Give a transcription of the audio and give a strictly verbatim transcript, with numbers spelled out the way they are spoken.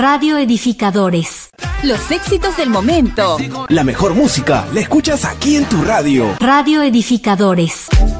Radio Edificadores. Los éxitos del momento. La mejor música la escuchas aquí en tu radio. Radio Edificadores.